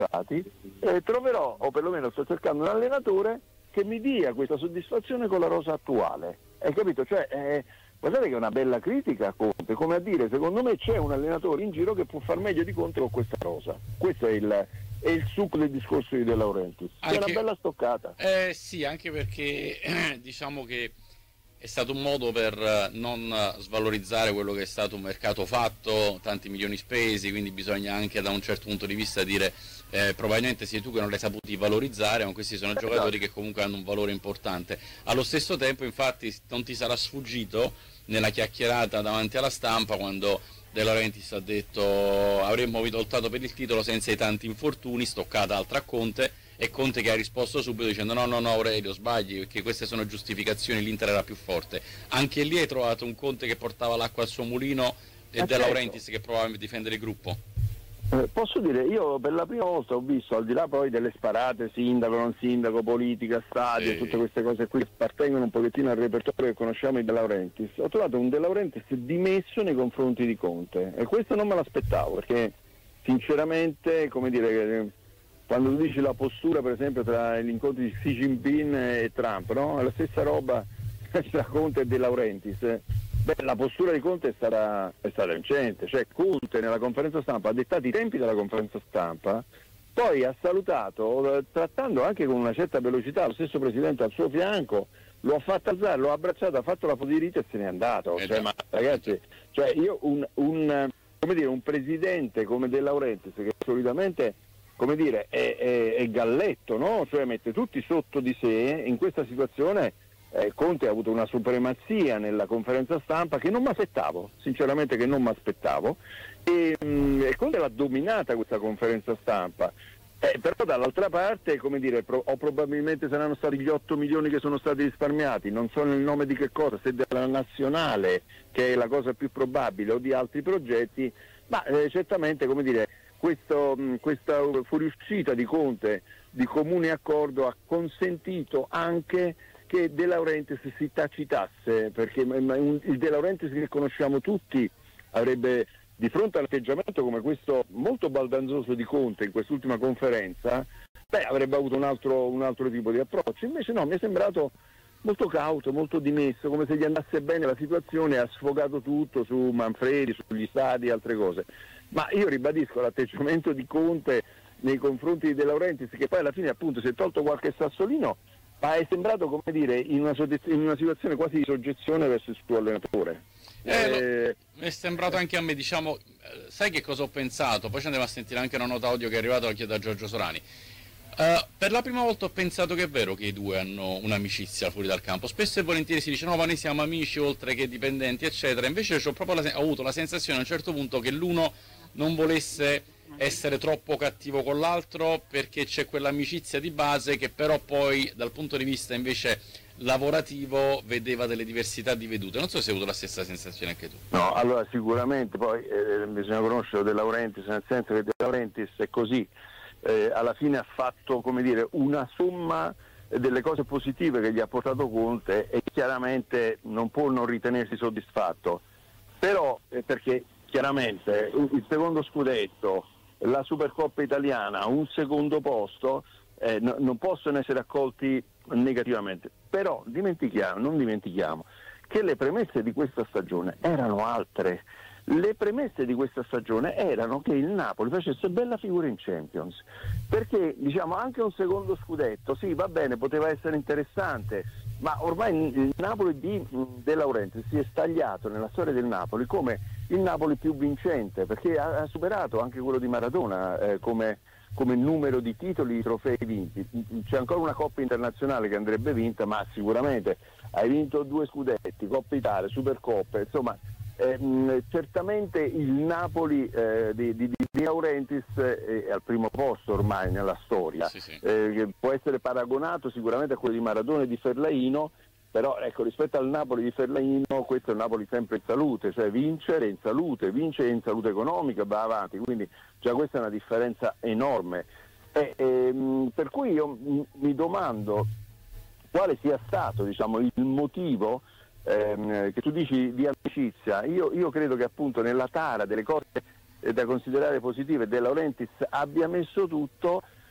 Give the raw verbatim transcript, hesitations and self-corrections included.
stati, eh, troverò, o perlomeno sto cercando un allenatore che mi dia questa soddisfazione con la rosa attuale. Hai capito? Cioè, eh, guardate che è una bella critica a Conte, come a dire, secondo me c'è un allenatore in giro che può far meglio di Conte con questa rosa. Questo è il, è il succo del discorso di De Laurentiis. È una bella stoccata. Eh sì, anche perché eh, diciamo che è stato un modo per non svalorizzare quello che è stato un mercato fatto, tanti milioni spesi, quindi bisogna anche da un certo punto di vista dire eh, probabilmente sei tu che non li hai saputi valorizzare, ma questi sono giocatori che comunque hanno un valore importante. Allo stesso tempo infatti non ti sarà sfuggito nella chiacchierata davanti alla stampa quando De Laurentiis ha detto avremmo lottato per il titolo senza i tanti infortuni, stoccata altra a Conte, e Conte che ha risposto subito dicendo no no no Aurelio sbagli perché queste sono giustificazioni, l'Inter era più forte. Anche lì hai trovato un Conte che portava l'acqua al suo mulino e De Laurentiis che provava a difendere il gruppo. Eh, posso dire, io per la prima volta ho visto, al di là poi delle sparate sindaco, non sindaco, politica, stadio, sì, tutte queste cose qui appartengono un pochettino al repertorio che conosciamo di De Laurentiis, ho trovato un De Laurentiis dimesso nei confronti di Conte e questo non me l'aspettavo perché sinceramente, come dire, quando tu dici la postura per esempio tra gli incontri di Xi Jinping e Trump, no? È la stessa roba tra Conte e De Laurentiis. Beh, la postura di Conte è stata, è stata vincente, cioè Conte nella conferenza stampa ha dettato i tempi della conferenza stampa, poi ha salutato, trattando anche con una certa velocità lo stesso Presidente al suo fianco, lo ha fatto alzare, lo ha abbracciato, ha fatto la foto di rito e se n'è andato. Eh cioè, già. ma ragazzi, cioè io un, un, come dire, un Presidente come De Laurentiis che solitamente come dire, è, è, è galletto, no? Cioè mette tutti sotto di sé, in questa situazione eh, Conte ha avuto una supremazia nella conferenza stampa che non mi aspettavo, sinceramente che non mi aspettavo, e, mh, e Conte l'ha dominata questa conferenza stampa, eh, però dall'altra parte, come dire, pro, o probabilmente saranno stati gli otto milioni che sono stati risparmiati, non so nel nome di che cosa, se della nazionale, che è la cosa più probabile, o di altri progetti, ma eh, certamente, come dire, Questo, questa fuoriuscita di Conte di comune accordo ha consentito anche che De Laurentiis si tacitasse, perché il De Laurentiis che conosciamo tutti avrebbe di fronte all'atteggiamento come questo molto baldanzoso di Conte in quest'ultima conferenza, beh, avrebbe avuto un altro, un altro tipo di approccio, invece no, mi è sembrato molto cauto, molto dimesso, come se gli andasse bene la situazione, ha sfogato tutto su Manfredi, sugli stadi e altre cose. Ma io ribadisco l'atteggiamento di Conte nei confronti di De Laurentiis, che poi alla fine appunto si è tolto qualche sassolino, ma è sembrato, come dire, in una, in una situazione quasi di soggezione verso il suo allenatore. Eh, Eh, lo, è sembrato anche a me, diciamo, sai che cosa ho pensato? Poi ci andiamo a sentire anche una nota audio che è arrivata anche da Giorgio Sorani. Uh, per la prima volta ho pensato che è vero che i due hanno un'amicizia fuori dal campo. Spesso e volentieri si dice no, ma noi siamo amici oltre che dipendenti eccetera, invece ho proprio la, ho avuto la sensazione a un certo punto che l'uno non volesse essere troppo cattivo con l'altro perché c'è quell'amicizia di base che però poi dal punto di vista invece lavorativo vedeva delle diversità di vedute. Non so se hai avuto la stessa sensazione anche tu. No, allora sicuramente poi eh, bisogna conoscere De Laurentiis, nel senso che De Laurentiis è così. Eh, alla fine ha fatto, come dire, una somma delle cose positive che gli ha portato Conte e chiaramente non può non ritenersi soddisfatto, però eh, perché chiaramente il secondo scudetto, la Supercoppa italiana, un secondo posto eh, no, non possono essere accolti negativamente, però dimentichiamo, non dimentichiamo che le premesse di questa stagione erano altre. Le premesse di questa stagione erano che il Napoli facesse bella figura in Champions, perché diciamo anche un secondo scudetto, sì va bene, poteva essere interessante, ma ormai il Napoli di De Laurentiis si è stagliato nella storia del Napoli come il Napoli più vincente, perché ha, ha superato anche quello di Maradona eh, come, come numero di titoli, di trofei vinti. C'è ancora una Coppa internazionale che andrebbe vinta, ma sicuramente hai vinto due scudetti, Coppa Italia, Supercoppa, insomma Eh, mh, certamente il Napoli eh, di, di, di Laurentiis è al primo posto ormai nella storia, sì, sì. Eh, che può essere paragonato sicuramente a quello di Maradona e di Ferlaino, però ecco, rispetto al Napoli di Ferlaino questo è un Napoli sempre in salute, cioè vincere in salute, vincere in salute economica, va avanti, quindi già questa è una differenza enorme, eh, eh, per cui io m- mi domando quale sia stato, diciamo, il motivo Ehm, che tu dici di amicizia. Io, io credo che appunto nella tara delle cose da considerare positive. De Laurentiis abbia messo tutto,